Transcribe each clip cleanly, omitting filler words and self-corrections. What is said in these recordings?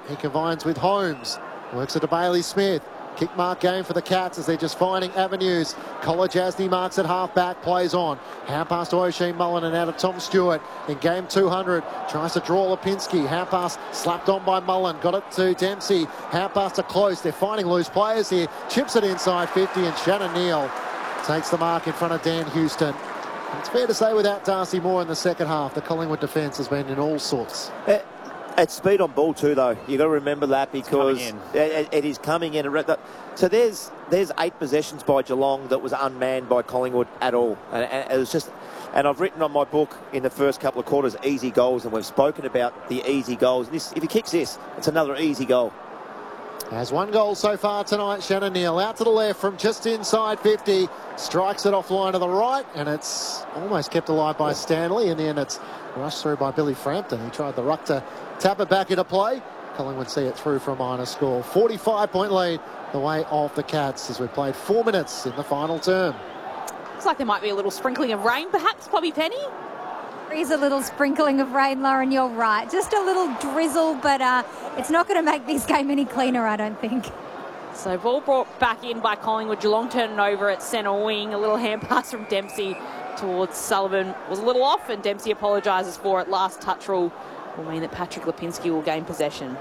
He combines with Holmes. Works it to Bailey Smith. Kick mark game for the Cats as they're just finding avenues. Kolodjasny marks at half-back, plays on. Hand pass to Oisin Mullin and out of Tom Stewart in game 200. Tries to draw Lipinski. Hand pass slapped on by Mullin. Got it to Dempsey. Hand pass to Close. They're finding loose players here. Chips it inside 50 and Shannon Neal takes the mark in front of Dan Houston. It's fair to say without Darcy Moore in the second half, the Collingwood defence has been in all sorts. It's speed on ball too, though. You've got to remember that because it is coming in. So there's 8 possessions by Geelong that was unmanned by Collingwood at all. And it was just, and I've written on my book in the first couple of quarters, easy goals, and we've spoken about the easy goals. This, if he kicks this, it's another easy goal. Has 1 goal so far tonight. Shannon Neal out to the left from just inside 50. Strikes it offline to the right, and it's almost kept alive by Stanley. In the end, it's rushed through by Billy Frampton. He tried the ruck to tap it back into play. Collingwood see it through for a minor score. 45-point lead the way of the Cats as we've played 4 minutes in the final term. Looks like there might be a little sprinkling of rain, perhaps, Poppy Penny? There is a little sprinkling of rain, Lauren, you're right. Just a little drizzle, but it's not going to make this game any cleaner, I don't think. So ball brought back in by Collingwood. Geelong turning over at centre wing. A little hand pass from Dempsey towards Sullivan. Was a little off, and Dempsey apologises for it. Last touch rule will mean that Patrick Lipinski will gain possession.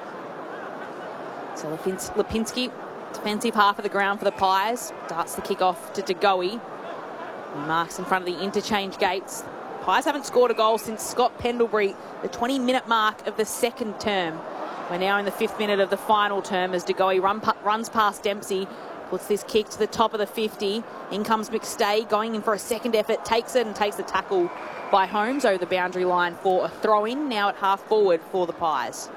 So Lipinski, defensive half of the ground for the Pies. Darts the kick off to De Goey. He marks in front of the interchange gates. Pies haven't scored a goal since Scott Pendlebury, the 20-minute mark of the second term. We're now in the 5th minute of the final term as De Goey runs past Dempsey, puts this kick to the top of the 50. In comes McStay, going in for a second effort, takes it and takes the tackle by Holmes over the boundary line for a throw-in, now at half forward for the Pies.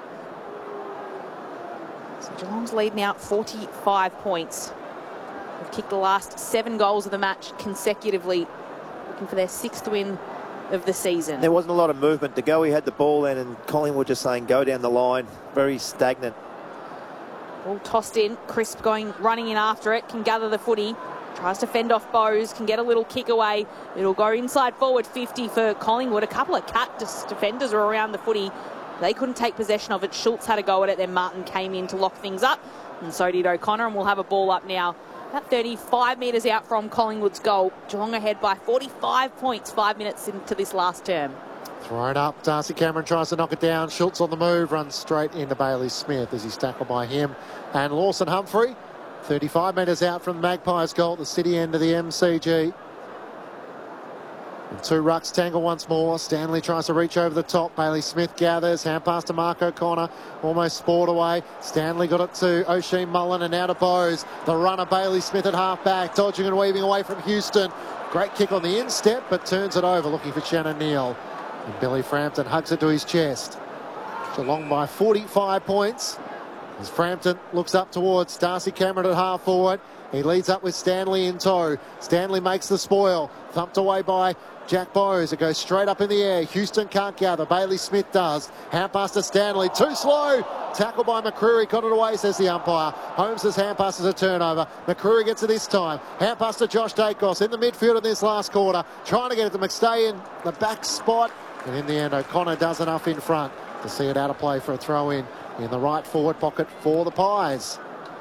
So Geelong's lead now 45 points. They've kicked the last 7 goals of the match consecutively, looking for their 6th win of the season. There wasn't a lot of movement. De Goey had the ball then, and Collingwood just saying go down the line. Very stagnant. Ball tossed in. Crisp running in after it. Can gather the footy. Tries to fend off Bowes. Can get a little kick away. It'll go inside forward 50 for Collingwood. A couple of Cat defenders were around the footy. They couldn't take possession of it. Schultz had a go at it. Then Martin came in to lock things up. And so did O'Connor. And we'll have a ball up now. About 35 metres out from Collingwood's goal. Geelong ahead by 45 points 5 minutes into this last term. Thrown up. Darcy Cameron tries to knock it down. Schultz on the move. Runs straight into Bailey Smith as he's tackled by him and Lawson Humphrey. 35 metres out from the Magpies' goal at the city end of the MCG. And 2 rucks tangle once more. Stanley tries to reach over the top. Bailey Smith gathers. Hand pass to Mark O'Connor. Almost spoiled away. Stanley got it to Oisin Mullin and out of Bowes. The runner Bailey Smith at half back. Dodging and weaving away from Houston. Great kick on the instep, but turns it over looking for Shannon Neal. And Billy Frampton hugs it to his chest. Geelong by 45 points. As Frampton looks up towards Darcy Cameron at half forward. He leads up with Stanley in tow. Stanley makes the spoil. Thumped away by Jack Bowes. It goes straight up in the air. Houston can't gather. Bailey Smith does. Hand pass to Stanley. Too slow. Tackle by McCreary. Got it away, says the umpire. Holmes' hand pass is a turnover. McCreary gets it this time. Hand pass to Josh Dacos in the midfield in this last quarter. Trying to get it to McStay in the back spot. And in the end, O'Connor does enough in front to see it out of play for a throw-in the right forward pocket for the Pies.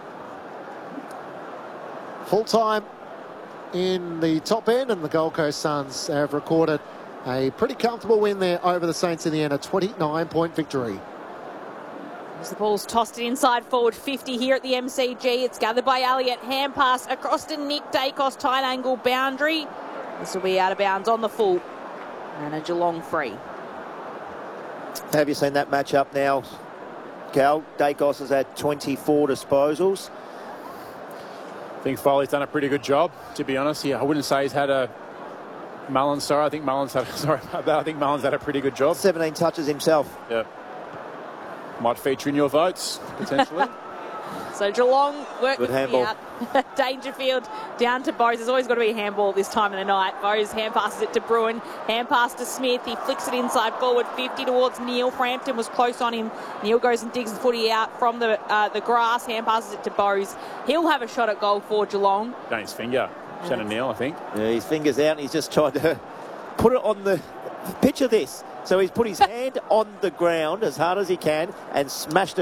Full time in the top end, and the Gold Coast Suns have recorded a pretty comfortable win there over the Saints in the end, a 29-point victory. As the ball's tossed it inside forward 50 here at the MCG. It's gathered by Elliott. Hand pass across to Nick Dacos. Tight angle boundary. This will be out of bounds on the full. And a Geelong free. Have you seen that match up now, Cal? Dacos has had 24 disposals. I think Foley's done a pretty good job, to be honest. Yeah, I wouldn't say he's had a Mullins. Sorry, I think Mullins had. Sorry about that. I think Mullins had a pretty good job. 17 touches himself. Yeah, might feature in your votes potentially. So Geelong work good with handball. Out. Dangerfield down to Bowes. There's always got to be a handball this time of the night. Bowes hand passes it to Bruin. Hand pass to Smith. He flicks it inside forward 50 towards Neal. Frampton was close on him. Neal goes and digs the footy out from the grass. Hand passes it to Bowes. He'll have a shot at goal for Geelong. Down his finger. Shannon Neal, I think. Yeah, his finger's out and he's just tried to put it on the... Picture this. So he's put his hand on the ground as hard as he can and smashed it